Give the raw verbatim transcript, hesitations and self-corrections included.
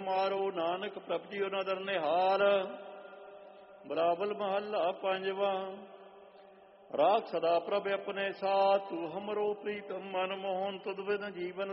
ਮਾਰੋ, ਨਾਨਕ ਪ੍ਰਭ ਜੀ ਉਹਨਾਂ ਦਰ ਨਿਹਾਲ। ਬਲਾਵਲ ਮਹੱਲਾ ਪੰਜਵਾ। ਰਾਖ ਸਦਾ ਪ੍ਰਭ ਆਪਣੇ ਸਾਥ, ਤੂੰ ਹਮਰੋ ਪ੍ਰੀਤਮ ਮਨ ਮੋਹਨ, ਤੁਧ ਬਿਨ ਜੀਵਨ